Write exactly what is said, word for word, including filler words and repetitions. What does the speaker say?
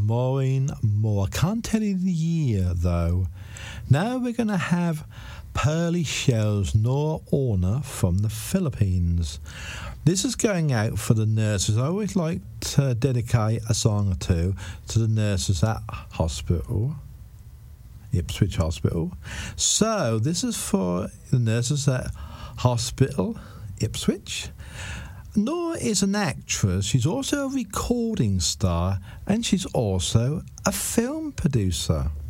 Maureen Moore. I can't tell you the year, though. Now we're going to have Pearly Shells, Nora Orner from the Philippines. This is going out for the nurses. I always like to dedicate a song or two to the nurses at hospital, Ipswich Hospital. So this is for the nurses at Hospital Ipswich. Nora is an actress. She's also a recording star, and she's also a film producer.